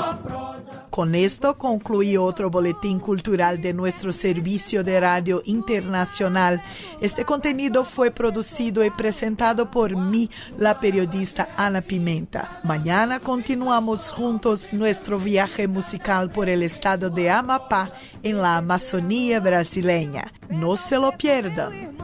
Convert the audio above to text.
Con esto concluye otro boletín cultural de nuestro servicio de radio internacional. Este contenido fue producido y presentado por mí, la periodista Ana Pimenta. Mañana continuamos juntos nuestro viaje musical por el estado de Amapá, en la Amazonía brasileña. No se lo pierdan.